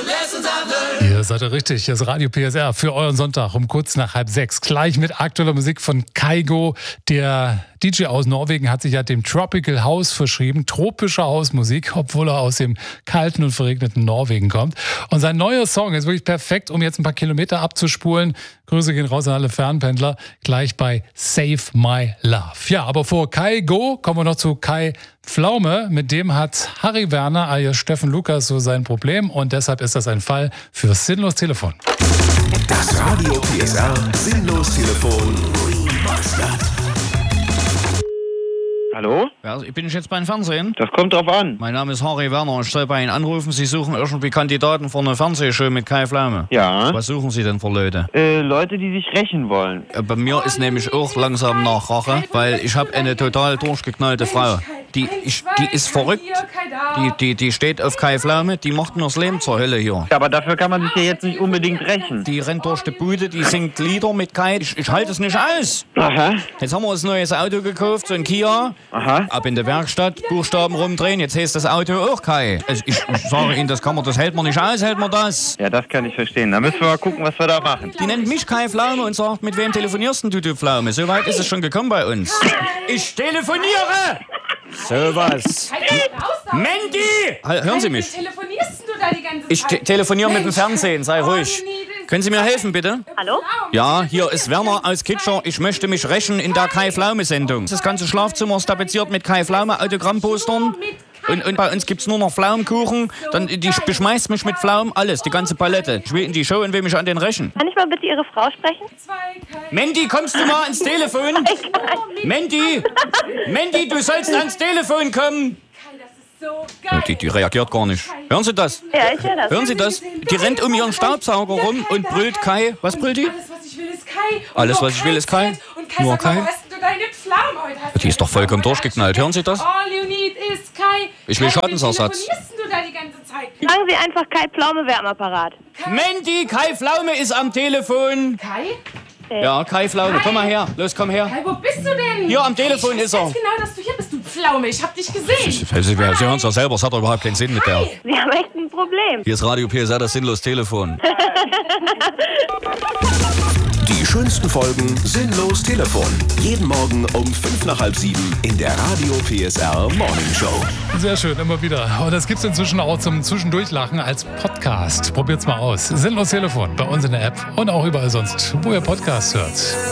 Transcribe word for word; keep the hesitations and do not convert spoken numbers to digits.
Ihr seid ja richtig, das Radio P S R für euren Sonntag um kurz nach halb sechs. Gleich mit aktueller Musik von Kygo. Der D J aus Norwegen hat sich ja dem Tropical House verschrieben, tropische Hausmusik, obwohl er aus dem kalten und verregneten Norwegen kommt. Und sein neuer Song ist wirklich perfekt, um jetzt ein paar Kilometer abzuspulen. Grüße gehen raus an alle Fernpendler, gleich bei Save My Love. Ja, aber vor Kygo kommen wir noch zu Kai Pflaume. Mit dem hat Harry Werner alias Steffen Lukas so sein Problem und deshalb ist das ein Fall für Sinnlos Telefon. Das Radio P S R Sinnlos Telefon. Hallo? Ja, ich bin jetzt beim Fernsehen. Das kommt drauf an. Mein Name ist Harry Werner. Ich soll bei Ihnen anrufen. Sie suchen irgendwie Kandidaten für eine Fernsehshow mit Kai Pflaume. Ja. Was suchen Sie denn für Leute? Äh, Leute, die sich rächen wollen. Äh, Bei mir ist nämlich auch langsam nach Rache, weil ich habe eine total durchgeknallte Frau. Die, ich, die ist verrückt. Die, die, die steht auf Kai Pflaume. Die macht mir das Leben zur Hölle hier. Ja, aber dafür kann man sich ja jetzt nicht unbedingt rächen. Die rennt durch die Bude, die singt Lieder mit Kai. Ich, ich halte es nicht aus. Aha. Jetzt haben wir uns ein neues Auto gekauft, so ein Kia. Aha. Ab in der Werkstatt, Buchstaben rumdrehen, jetzt heißt das Auto auch Kai. Also ich, ich sage Ihnen, das kann man, das hält man nicht aus, hält man das. Ja, das kann ich verstehen. Da müssen wir mal gucken, was wir da machen. Die nennt mich Kai Pflaume und sagt, mit wem telefonierst denn du, du Pflaume? So weit ist es schon gekommen bei uns. Ich telefoniere! So was. Mandy! Hören Sie mich? Telefonierst du da die ganze Zeit? Ich te telefoniere mit dem Fernsehen, sei ruhig. Können Sie mir helfen, bitte? Hallo? Ja, hier ist Werner aus Kitscher. Ich möchte mich rächen in der Kai-Pflaume-Sendung. Das ganze Schlafzimmer ist tapeziert mit Kai-Pflaume-Autogrammpostern. Und, und bei uns gibt's nur noch Pflaumenkuchen. Dann, die beschmeißt mich mit Pflaumen, alles, die ganze Palette. Ich will in die Show und will mich an den rächen. Kann ich mal bitte Ihre Frau sprechen? Mandy, kommst du mal ans Telefon? Mandy! Mandy, du sollst ans Telefon kommen! Ja, die, die reagiert gar nicht. Hören Sie das? Ja, ich höre das. Hören Sie das? Die rennt um ihren Staubsauger rum und brüllt Kai. Was brüllt die? Alles, was ich will, ist Kai. Alles, was ich will, ist Kai. Und Kai Nur sagt, warum Kai? hast du deine Pflaume heute? Hast Die ist doch vollkommen durchgeknallt. Hören Sie das? All you need is Kai. Ich will Kai, Schadensersatz. Wie telefonierst du da die ganze Zeit? Sagen Sie einfach Kai Pflaume Wärmeapparat. Mandy, Kai Pflaume ist am Telefon. Kai? Ja, Kai Pflaume, komm mal her. Los, komm her. Kai, wo bist du denn? Hier am Telefon ich ist er. weiß genau, dass du hier bist, du Pflaume. Ich hab dich gesehen. Sie hören es doch selber, es hat doch überhaupt keinen Sinn mit der. Sie haben echt ein Problem. Hier ist Radio P S R, das sinnlos Telefon. Die schönsten Folgen Sinnlos Telefon. Jeden Morgen um fünf nach halb sieben in der Radio P S R Morning Show. Sehr schön, immer wieder. Und das gibt's inzwischen auch zum Zwischendurchlachen als Podcast. Probiert's mal aus. Sinnlos Telefon bei uns in der App und auch überall sonst, wo ihr Podcasts hört.